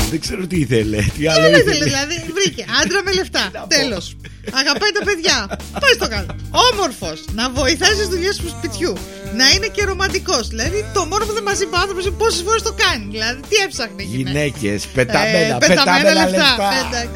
Δεν ξέρω τι ήθελε. Τι άλλο Δεν ήθελε. ήθελε, δηλαδή. Βρήκε άντρα με λεφτά. Τέλος. Αγαπάει τα παιδιά. Πάει στο κάτω. Όμορφος. Να βοηθάει στις δουλειές του σπιτιού. Να είναι και ρομαντικός. Δηλαδή το μόνο που δεν μας είπε ο άνθρωπος είναι πόσες φορές το κάνει. Δηλαδή τι έψαχνε η γυναίκα. Γυναίκες, πεταμένα λεφτά. Εντάξει.